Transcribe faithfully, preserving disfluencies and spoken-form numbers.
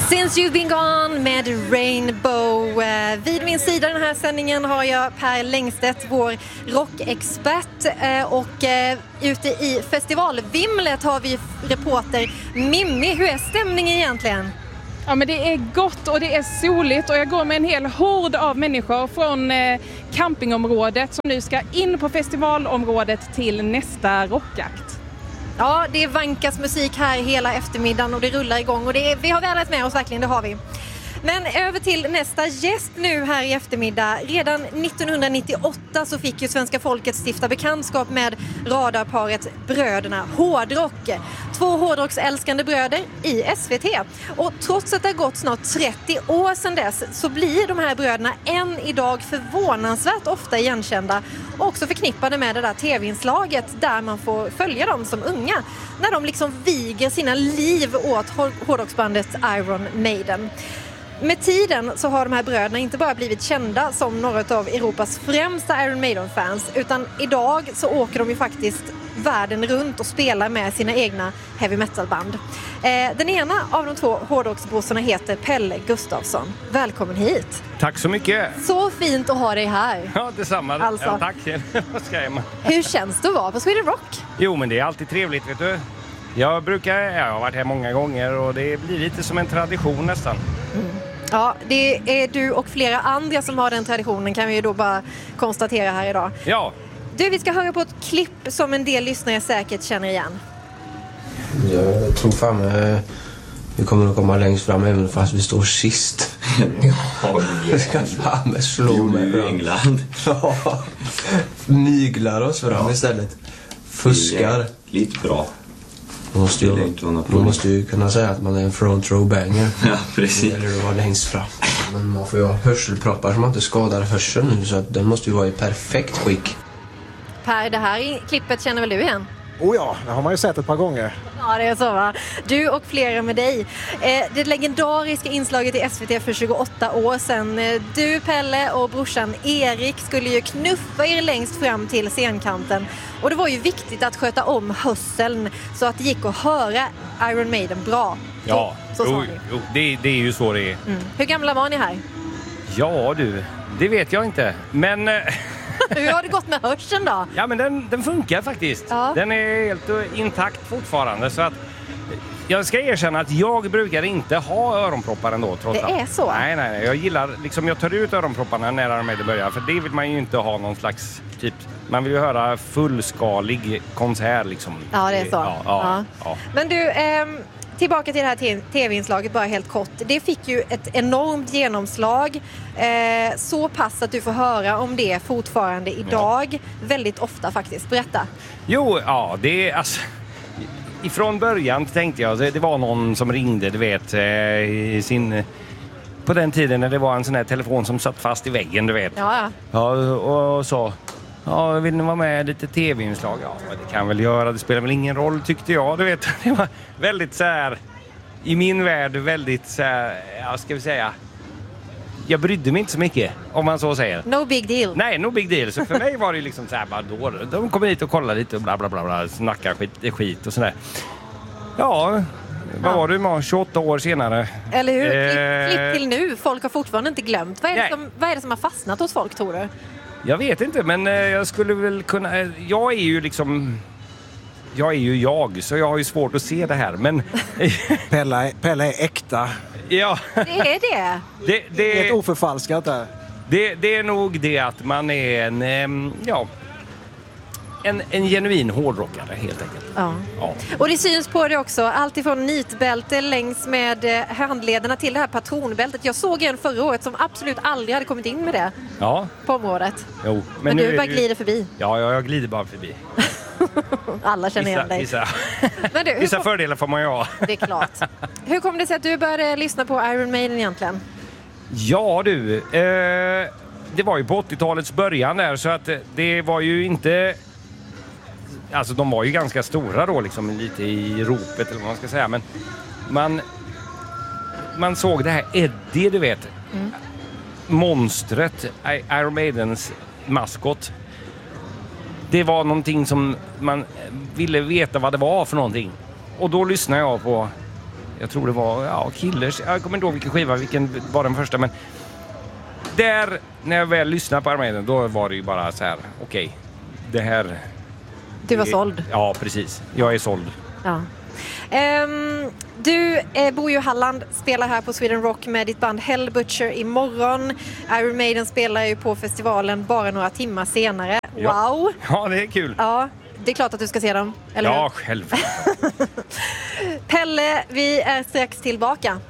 Since You've Been Gone med Rainbow. Vid min sida den här sändningen har jag Per Längstedt, vår rockexpert. Och ute i festivalvimlet har vi reporter Mimmi. Hur är stämningen egentligen? Ja, men det är gott och det är soligt och jag går med en hel hord av människor från eh, campingområdet som nu ska in på festivalområdet till nästa rockakt. Ja, det vankas musik här hela eftermiddagen och det rullar igång och det är, vi har vädrat med oss verkligen, det har vi. Men över till nästa gäst nu här i eftermiddag. Redan nittonhundranittioåtta så fick ju svenska folket stifta bekantskap med radarparet Bröderna Hårdrock. Två hårdrocksälskande bröder i S V T. Och trots att det har gått snart trettio år sedan dess så blir de här bröderna än idag förvånansvärt ofta igenkända och också förknippade med det där tv-inslaget där man får följa dem som unga. När de liksom viger sina liv åt hårdrocksbandet Iron Maiden. Med tiden så har de här bröderna inte bara blivit kända som några av Europas främsta Iron Maiden-fans, utan idag så åker de ju faktiskt världen runt och spelar med sina egna heavy metal-band. Eh, den ena av de två hårdrocksbrorsorna heter Pelle Gustafsson. Välkommen hit! Tack så mycket! Så fint att ha dig här! Ja, detsamma. Alltså. Ja, tack! Vad ska man? Hur känns det att vara på Sweden Rock? Jo, men det är alltid trevligt, vet du. Jag brukar, jag har varit här många gånger och det blir lite som en tradition nästan. Mm. Ja, det är du och flera andra som har den traditionen, kan vi ju då bara konstatera här idag. Ja. Du, vi ska höra på ett klipp som en del lyssnare säkert känner igen. Jag tror fan eh, vi kommer att komma längst fram även fast vi står sist. Ja, vi ska fan med slå med i England. Ja, myglar oss fram istället. Fuskar. Lite bra. Man måste, ju, man måste ju kunna säga att man är en front row banger. Ja, precis. Eller att vara längst fram. Men man får ju ha hörselproppar som man inte skadar hörseln nu, så att den måste ju vara i perfekt skick. Per, det här klippet känner väl du igen? Oh ja, det har man ju sett ett par gånger. Ja, det är så, va? Du och flera med dig. Eh, det legendariska inslaget i S V T för tjugoåtta år sedan. Du, Pelle och brorsan Erik skulle ju knuffa er längst fram till scenkanten. Och det var ju viktigt att sköta om hörseln så att det gick att höra Iron Maiden bra. Ja, så, så jo, jo, det, det är ju så det är. Mm. Hur gamla var ni här? Ja du, det vet jag inte. Men... Hur har det gått med hörseln då? Ja, men den, den funkar faktiskt. Ja. Den är helt intakt fortfarande. Så att jag ska erkänna att jag brukar inte ha öronproppar ändå, trots det allt. är så? Nej, nej, nej. Jag gillar, liksom, jag tar ut öronpropparna när de med börjar. För det vill man ju inte ha någon slags typ... Man vill ju höra fullskalig konsert liksom. Ja, det är så. Ja, ja, ja. Ja. Men du... Ehm... Tillbaka till det här tv-inslaget bara helt kort. Det fick ju ett enormt genomslag. Eh, så pass att du får höra om det fortfarande idag. Ja. Väldigt ofta faktiskt. Berätta. Jo, ja, det är alltså... Ifrån början tänkte jag, det var någon som ringde, du vet, i sin... På den tiden när det var en sån här telefon som satt fast i väggen, du vet. Ja, ja. Ja, och så... Ja, vill ni vara med lite tv-inslag? Ja, det kan väl göra. Det spelar väl ingen roll, tyckte jag. Du vet, det var väldigt så här... I min värld väldigt så här... Ja, ska vi säga... Jag brydde mig inte så mycket, om man så säger. No big deal. Nej, no big deal. Så för mig var det liksom så här... Bara då, de kommer hit och kollar lite och bla bla bla, bla snackar skit, skit och sådär. Ja... Vad var du med tjugoåtta år senare? Eller hur? Eh... Klipp, klipp till nu. Folk har fortfarande inte glömt. Vad är, det som, vad är det som har fastnat hos folk, tror du? Jag vet inte, men jag skulle väl kunna... Jag är ju liksom... Jag är ju jag, så jag har ju svårt att se det här, men... Pelle, Pelle är äkta. Ja. Det är det. Det, det, det är ett oförfalskat där. Det, det är nog det att man är en... Ja... En, en genuin hårdrockare, helt enkelt. Ja. Ja. Och det syns på det också. Allt ifrån nitbälte längs med handlederna till det här patronbältet. Jag såg en förra året som absolut aldrig hade kommit in med det. Ja. På området. Jo, men, men nu du bara ju... glider förbi. Ja, jag glider bara förbi. Alla känner igen dig. Vissa, men du, vissa kom... fördelar får man ju ha. Det är klart. Hur kom det sig att du började lyssna på Iron Maiden egentligen? Ja du, eh, det var ju på åttiotalets början där, så att det var ju inte... Alltså de var ju ganska stora då, liksom lite i ropet eller vad man ska säga, men man man såg det här Eddie, du vet. Mm. Monstret, Iron Maidens maskot. Det var någonting som man ville veta vad det var för någonting. Och då lyssnade jag på Jag tror det var ja, Killers. Jag kommer inte ihåg vilken skiva, vilken var den första. Men där, när jag väl lyssnade på Iron Maiden, då var det ju bara så här, okej, okay, det här... Du var såld. Ja, precis. Jag är såld. Ja. Um, du eh, bor ju i Halland, spelar här på Sweden Rock med ditt band Hell Butcher imorgon. Iron Maiden spelar ju på festivalen bara några timmar senare. Wow! Ja, ja det är kul. Ja, det är klart att du ska se dem, eller Ja, hur? själv. Pelle, vi är strax tillbaka.